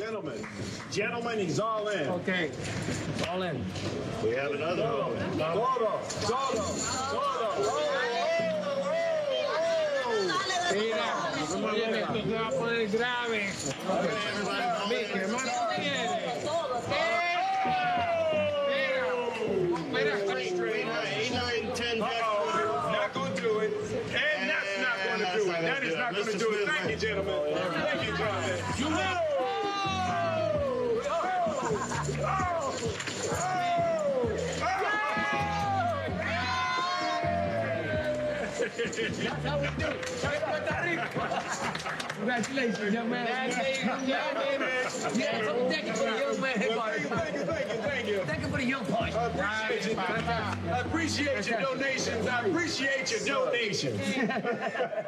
Gentlemen, he's all in. Okay, it's all in. We have another one. Mira, oye, esto se va a poner grave. Mira, hermano, Not going to do it. And that's not going to do it. That is not going to do it. Thank you, gentlemen. Thank you, gentlemen. You know. That's how we do it. Congratulations, young man. Yeah, thank you for the young man. Thank you for the young part. I appreciate your donations. I appreciate your donations.